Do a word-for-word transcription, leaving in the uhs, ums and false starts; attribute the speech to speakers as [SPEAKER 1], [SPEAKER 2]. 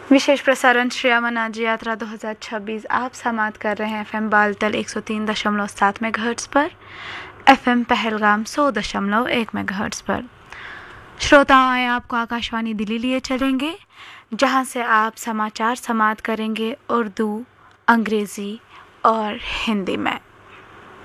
[SPEAKER 1] विशेष प्रसारण श्री अमरनाथ यात्रा दो हज़ार छब्बीस आप समाप्त कर रहे हैं एफएम बालतल एक सौ तीन दशमलव सात मेगाहर्ट्ज पर, एफएम पहलगाम सौ दशमलव एक मेगाहर्ट्ज पर। श्रोताओं, आए आपको आकाशवाणी दिल्ली लिए चलेंगे, जहां से आप समाचार समाप्त करेंगे उर्दू, अंग्रेजी और हिंदी में।